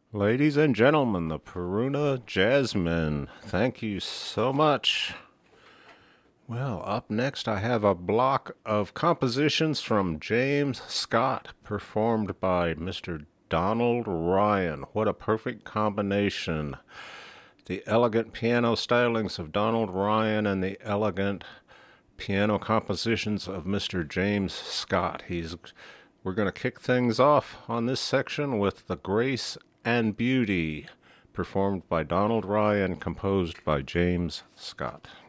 Ladies and gentlemen, the Peruna Jazzmen, thank you so much. Well, up next I have a block of compositions from James Scott, performed by Mr. Donald Ryan. What a perfect combination. The elegant piano stylings of Donald Ryan and the elegant piano compositions of Mr. James Scott. We're going to kick things off on this section with The Grace and Beauty, performed by Donald Ryan, composed by James Scott.